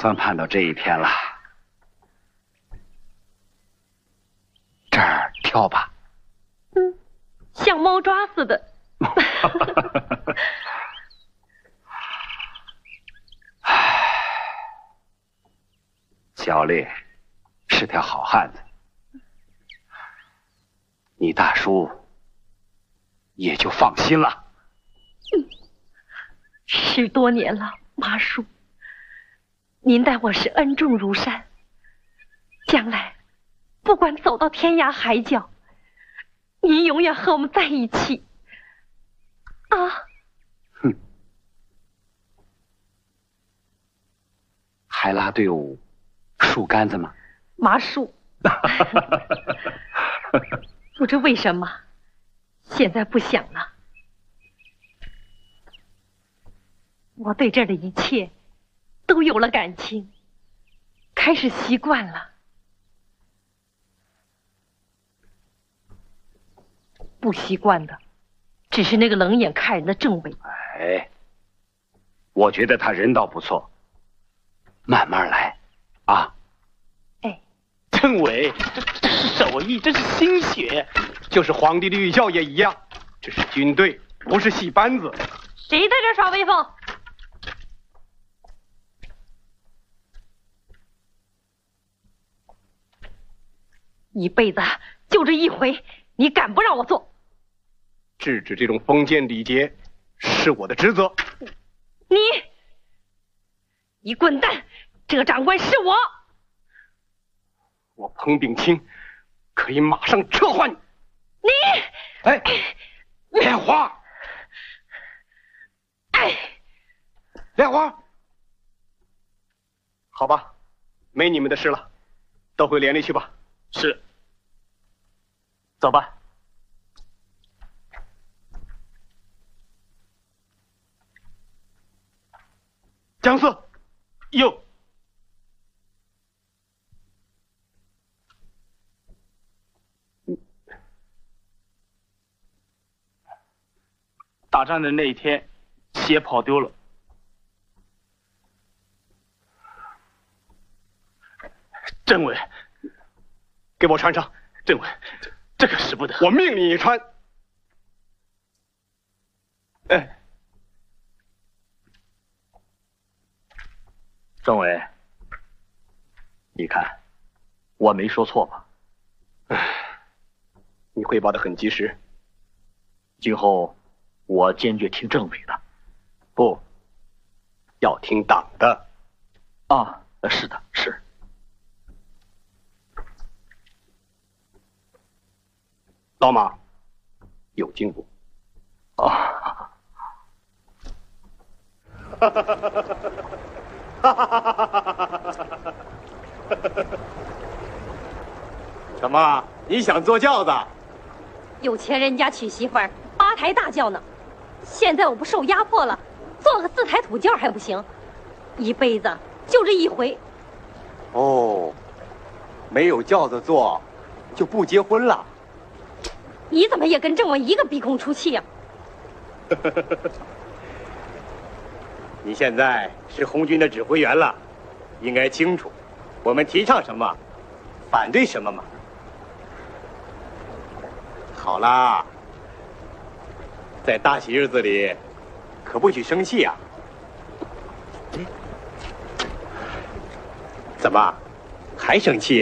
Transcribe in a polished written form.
算盼到这一天了。这儿跳吧。 嗯，像猫抓似的。 小烈是条好汉子，你大叔也就放心了。 10多年了，马叔，您待我是恩重如山，将来不管走到天涯海角，您永远和我们在一起啊！ 哼，还拉队伍树杆子吗？ 马叔，不知为什么，现在不想了。我对这儿的一切都有了感情，开始习惯了。不习惯的只是那个冷眼看人的政委。 哎，我觉得他人倒不错，慢慢来啊。 哎， 政委，这是手艺，这是心血，就是皇帝的御教也一样，这是军队，不是戏班子。 谁在这耍威风？一辈子就这一回，你敢不让我做？ 制止这种封建礼节是我的职责。 你滚蛋！这个长官是我。 我彭炳清可以马上撤换你。哎，莲花，莲花，好吧，没你们的事了，都回连里去吧。 是，走吧。 姜四， 哟，打仗的那一天，鞋跑丢了。政委， 给我穿上。 政委，这可使不得。 我命令你穿。 哎，政委，你看，我没说错吧？ 你汇报的很及时。 今后我坚决听政委的。 不，要听党的。 啊，是的，是。 老马，有进步。 啊。 什么？你想坐轿子？ 有钱人家娶媳妇儿8抬大轿呢，现在我不受压迫了，做个4抬土轿还不行？一辈子就这一回。 哦，没有轿子坐，就不结婚了。 你怎么也跟政委一个鼻孔出气呀？ 你现在是红军的指挥员了，应该清楚我们提倡什么，反对什么嘛。好啦，在大喜日子里，可不许生气啊！怎么，还生气呀？